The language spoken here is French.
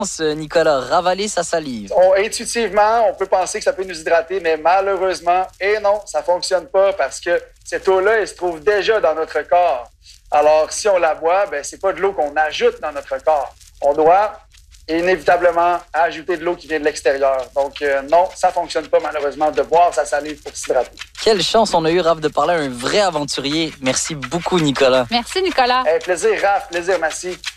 Nicolas, ravaler sa salive. Intuitivement, on peut penser que ça peut nous hydrater, mais malheureusement, non, ça fonctionne pas parce que cette eau-là, elle se trouve déjà dans notre corps. Alors, si on la boit, c'est pas de l'eau qu'on ajoute dans notre corps. On doit inévitablement ajouter de l'eau qui vient de l'extérieur. Donc, non, ça fonctionne pas malheureusement de boire sa salive pour s'hydrater. Quelle chance on a eu, Raph, de parler à un vrai aventurier. Merci beaucoup, Nicolas. Merci, Nicolas. Plaisir, Raph. Plaisir, merci.